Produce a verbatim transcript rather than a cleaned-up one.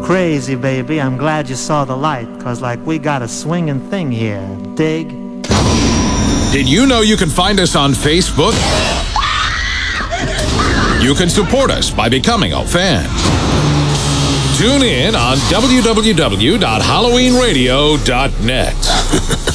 crazy, baby. I'm glad you saw the light, cause like we got a swinging thing here. Dig? Did you know you can find us on Facebook? You can support us by becoming a fan. Tune in on w w w dot halloween radio dot net.